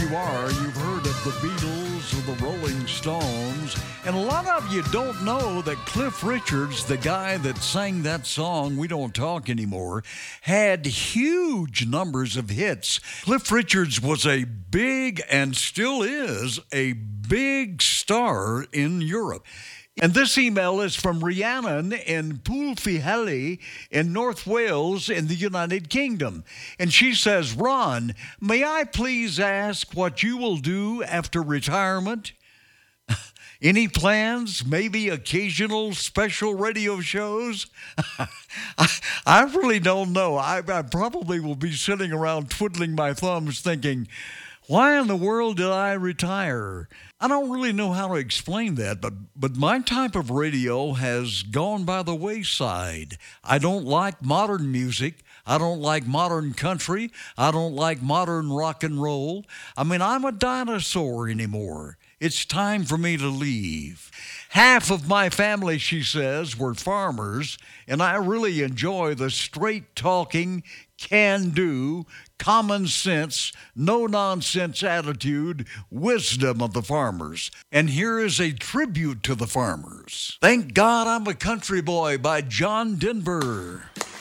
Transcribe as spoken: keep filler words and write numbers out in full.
you are, you've heard of the Beatles or the Rolling Stones. And a lot of you don't know that Cliff Richards, the guy that sang that song, We Don't Talk Anymore, had huge numbers of hits. Cliff Richards was a big, and still is, a big star in Europe. And this email is from Rhiannon in Poolfihelly in North Wales in the United Kingdom. And she says, Ron, may I please ask what you will do after retirement? Any plans? Maybe occasional special radio shows? I, I really don't know. I, I probably will be sitting around twiddling my thumbs thinking, why in the world did I retire? I don't really know how to explain that, but, but my type of radio has gone by the wayside. I don't like modern music. I don't like modern country. I don't like modern rock and roll. I mean, I'm a dinosaur anymore. It's time for me to leave. Half of my family, she says, were farmers, and I really enjoy the straight-talking, can-do, common sense, no-nonsense attitude, wisdom of the farmers. And here is a tribute to the farmers. Thank God I'm a Country Boy by John Denver.